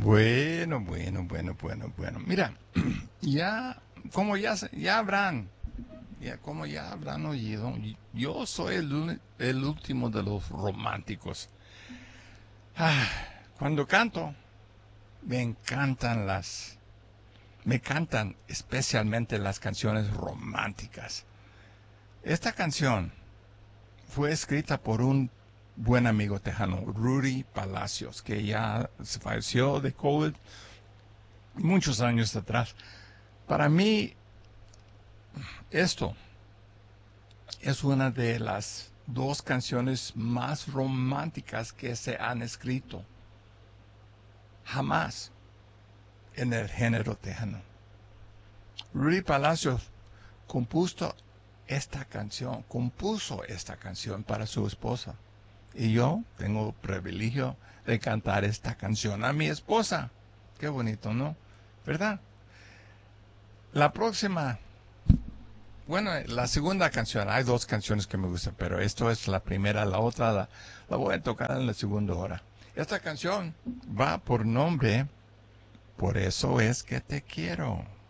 Bueno. Mira, ya, como ya habrán oído, yo soy el último de los románticos. Ah, cuando canto, me encantan me cantan especialmente las canciones románticas. Esta canción fue escrita por un buen amigo tejano, Rudy Palacios, que ya se falleció de COVID muchos años atrás. Para mí, esto es una de las dos canciones más románticas que se han escrito jamás en el género tejano. Rudy Palacios compuso esta canción para su esposa. Y yo tengo el privilegio de cantar esta canción a mi esposa. Qué bonito, ¿no? ¿Verdad? La próxima, bueno, la segunda canción, hay dos canciones que me gustan, pero esto es la primera, la otra la voy a tocar en la segunda hora. Esta canción va por nombre, Por eso es que te quiero.